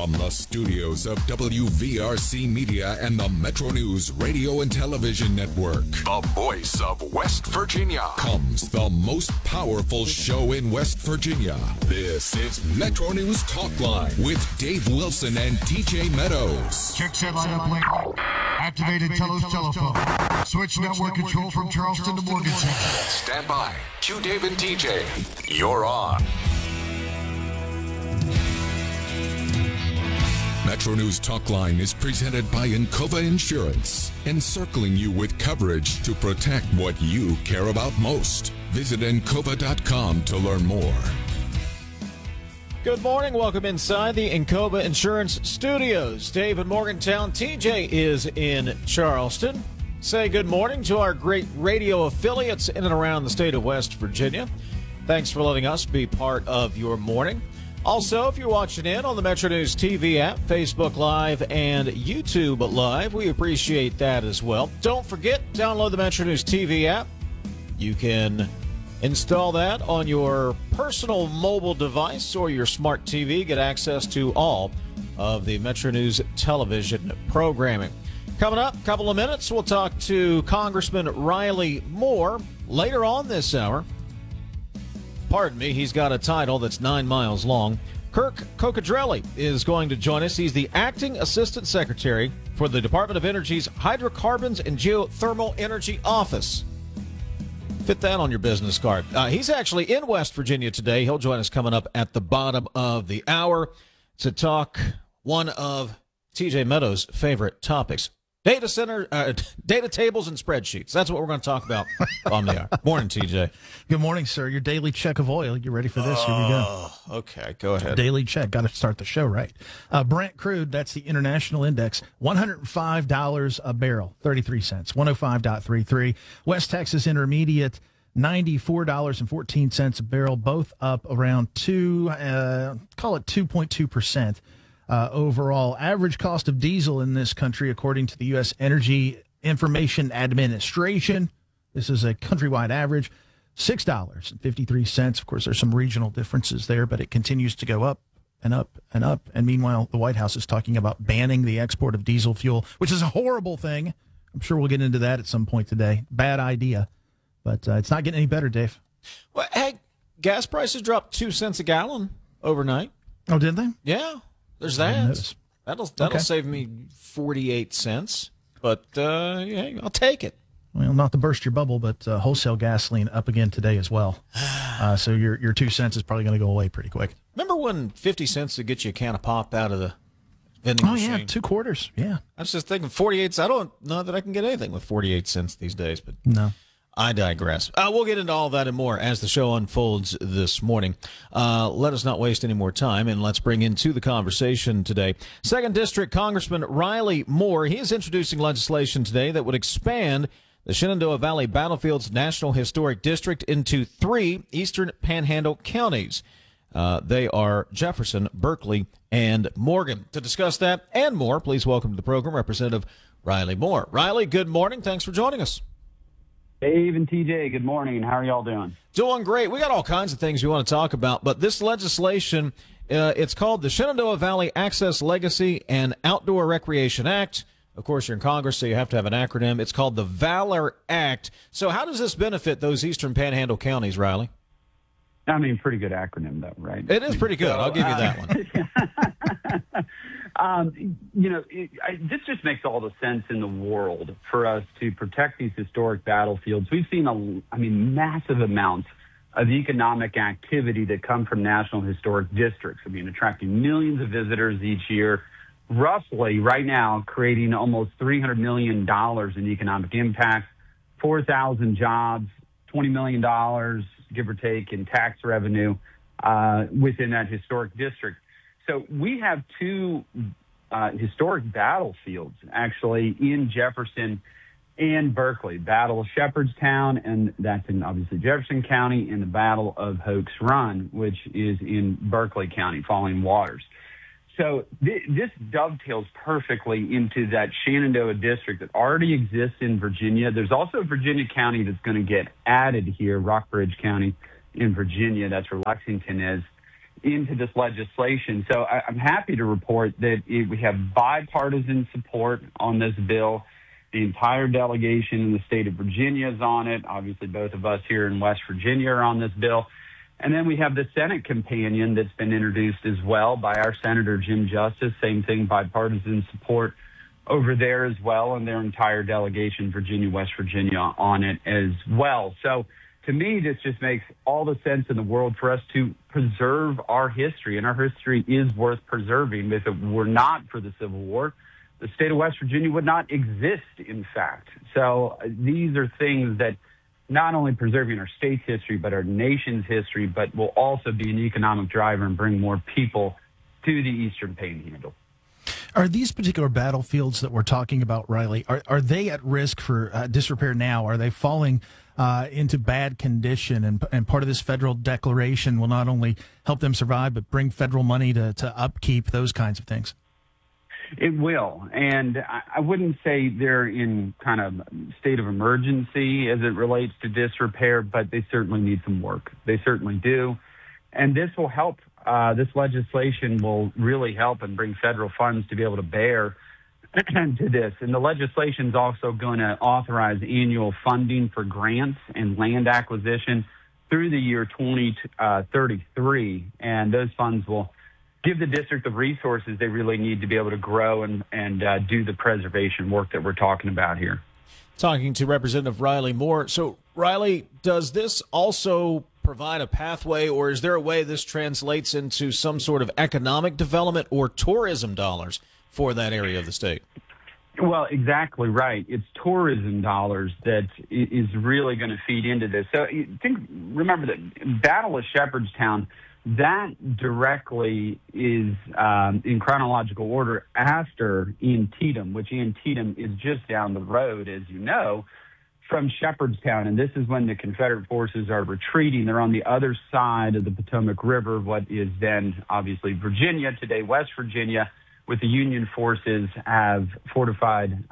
From the studios of WVRC Media and the Metro News Radio and Television Network, the voice of West Virginia, comes the most powerful show in West Virginia. This is Metro News Talk Line with Dave Wilson and TJ Meadows. Check satellite uplink. Activated Telos telephone. Switch network control from Charleston to Morgantown. Stand by. Cue Dave and TJ. You're on. Metro News Talk Line is presented by Encova Insurance, encircling you with coverage to protect what you care about most. Visit Encova.com to learn more. Good morning. Welcome inside the Encova Insurance Studios. Dave in Morgantown. TJ is in Charleston. Say good morning to our great radio affiliates in and around the state of West Virginia. Thanks for letting us be part of your morning. Also, if you're watching in on the Metro News TV app, Facebook Live, and YouTube Live, we appreciate that as well. Don't forget, download the Metro News TV app. You can install that on your personal mobile device or your smart TV. Get access to all of the Metro News television programming. Coming up, a couple of minutes, we'll talk to Congressman Riley Moore later on this hour. Pardon me, he's got a title that's 9 miles long. Kirk Cocodrelli is going to join us. He's the Acting Assistant Secretary for the Department of Energy's Hydrocarbons and Geothermal Energy Office. Fit that on your business card. He's actually in West Virginia today. He'll join us coming up at the bottom of the hour to talk one of TJ Meadows' favorite topics. Data tables and spreadsheets. That's what we're going to talk about on the hour. Morning, TJ. Good morning, sir. Your daily check of oil. You ready for this? Here we go. Okay, go ahead. Daily check. Got to start the show right. Brent crude, that's the international index, $105 a barrel, 33 cents, 105.33. West Texas Intermediate, $94.14 a barrel, both up around call it 2.2%. Overall average cost of diesel in this country, according to the U.S. Energy Information Administration, this is a countrywide average, $6.53. Of course, there's some regional differences there, but it continues to go up and up and up. And meanwhile, the White House is talking about banning the export of diesel fuel, which is a horrible thing. I'm sure we'll get into that at some point today. Bad idea, but it's not getting any better, Dave. Well, hey, gas prices dropped 2 cents a gallon overnight. Oh, did they? Yeah. There's that. That'll save me 48 cents. But, yeah, I'll take it. Well, not to burst your bubble, but wholesale gasoline up again today as well. So your 2 cents is probably going to go away pretty quick. Remember when 50 cents would get you a can of pop out of the vending machine? Oh, yeah, 2 quarters. Yeah. I was just thinking 48 cents. I don't know that I can get anything with 48 cents these days, but no. I digress. We'll get into all that and more as the show unfolds this morning. Let us not waste any more time, and let's bring into the conversation today 2nd District Congressman Riley Moore. He is introducing legislation today that would expand the Shenandoah Valley Battlefields National Historic District into 3 Eastern Panhandle counties. They are Jefferson, Berkeley, and Morgan. To discuss that and more, please welcome to the program Representative Riley Moore. Riley, good morning. Thanks for joining us. Dave and TJ, good morning. How are y'all doing? Doing great. We got all kinds of things we want to talk about, but this legislation, it's called the Shenandoah Valley Access Legacy and Outdoor Recreation Act. Of course, you're in Congress, so you have to have an acronym. It's called the Valor Act. So how does this benefit those Eastern Panhandle counties, Riley? I mean, pretty good acronym, though, right? It is pretty good. I'll give you that one. This just makes all the sense in the world for us to protect these historic battlefields. We've seen, massive amounts of economic activity that come from national historic districts. Attracting millions of visitors each year, roughly right now creating almost $300 million in economic impact, 4,000 jobs, $20 million, give or take, in tax revenue within that historic district. So we have 2 historic battlefields, actually, in Jefferson and Berkeley. Battle of Shepherdstown, and that's in, obviously, Jefferson County, and the Battle of Hoke's Run, which is in Berkeley County, Falling Waters. So this dovetails perfectly into that Shenandoah district that already exists in Virginia. There's also Virginia County that's going to get added here, Rockbridge County in Virginia. That's where Lexington is. into this legislation. So I'm happy to report that we have bipartisan support on this bill. The entire delegation in the state of Virginia is on it. Obviously, both of us here in West Virginia are on this bill. And then we have the Senate companion that's been introduced as well by our Senator Jim Justice. Same thing, bipartisan support over there as well, and their entire delegation, Virginia, West Virginia, on it as well. So to me, this just makes all the sense in the world for us to preserve our history, and our history is worth preserving. If it were not for the Civil War, the state of West Virginia would not exist, in fact. So these are things that not only preserving our state's history, but our nation's history, but will also be an economic driver and bring more people to the Eastern Panhandle. Are these particular battlefields that we're talking about, Riley, are they at risk for disrepair now? Are they falling into bad condition? And part of this federal declaration will not only help them survive, but bring federal money to upkeep, those kinds of things. It will. And I wouldn't say they're in kind of state of emergency as it relates to disrepair, but they certainly need some work. They certainly do. And this will help. This legislation will really help and bring federal funds to be able to bear to this. And the legislation is also going to authorize annual funding for grants and land acquisition through the year 2033. And those funds will give the district the resources they really need to be able to grow and do the preservation work that we're talking about here. Talking to Representative Riley Moore. So, Riley, does this also provide a pathway, or is there a way this translates into some sort of economic development or tourism dollars for that area of the state? Well, exactly right. It's tourism dollars that is really going to feed into this. So remember that Battle of Shepherdstown, that directly is in chronological order after Antietam, which Antietam is just down the road, as you know, from Shepherdstown. And this is when the Confederate forces are retreating. They're on the other side of the Potomac River, what is then obviously Virginia, today West Virginia, with the Union forces have fortified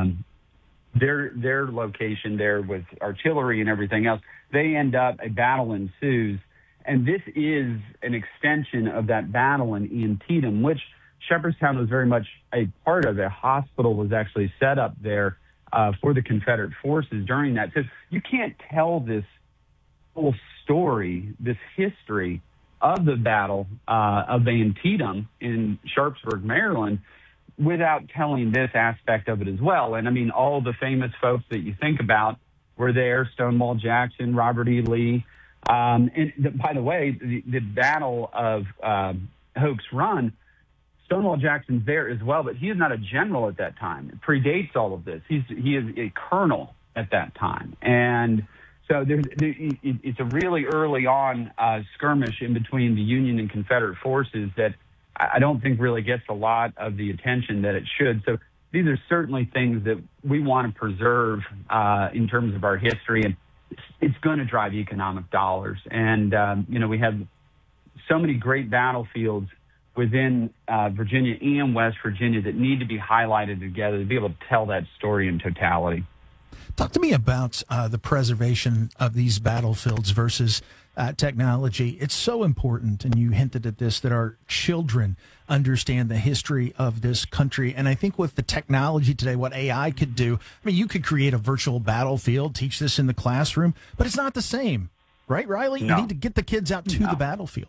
their location there with artillery and everything else. They end up, a battle ensues. And this is an extension of that battle in Antietam, which Shepherdstown was very much a part of. A hospital was actually set up there for the Confederate forces during that. So you can't tell this whole story, this history of the Battle of Antietam in Sharpsburg, Maryland, without telling this aspect of it as well. And I mean, all the famous folks that you think about were there: Stonewall Jackson, Robert E. Lee. And by the way, the Battle of Hoke's Run, Stonewall Jackson's there as well, but he is not a general at that time. It predates all of this. He is a colonel at that time. And so it's a really early on skirmish in between the Union and Confederate forces that I don't think really gets a lot of the attention that it should. So these are certainly things that we want to preserve in terms of our history, and it's going to drive economic dollars. And, we have so many great battlefields within Virginia and West Virginia that need to be highlighted together to be able to tell that story in totality. Talk to me about the preservation of these battlefields versus technology. It's so important, and you hinted at this, that our children understand the history of this country. And I think with the technology today, what AI could do, I mean, you could create a virtual battlefield, teach this in the classroom, but it's not the same, right, Riley? No. You need to get the kids out to the battlefield.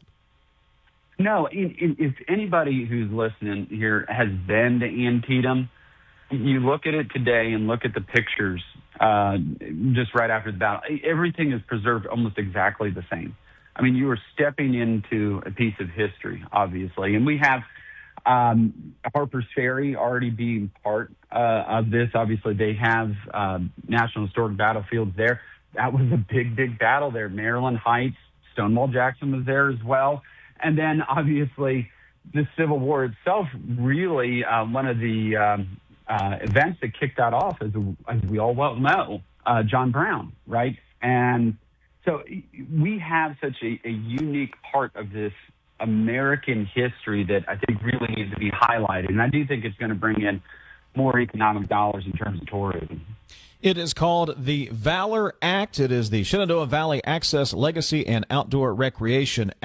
No, if anybody who's listening here has been to Antietam, you look at it today and look at the pictures just right after the battle. Everything is preserved almost exactly the same. I mean, you are stepping into a piece of history, obviously. And we have Harper's Ferry already being part of this. Obviously, they have National Historic Battlefields there. That was a big, big battle there. Maryland Heights, Stonewall Jackson was there as well. And then, obviously, the Civil War itself, really one of the events that kicked that off, as we all well know, John Brown, right? And so we have such a unique part of this American history that I think really needs to be highlighted. And I do think it's going to bring in more economic dollars in terms of tourism. It is called the Valor Act. It is the Shenandoah Valley Access, Legacy, and Outdoor Recreation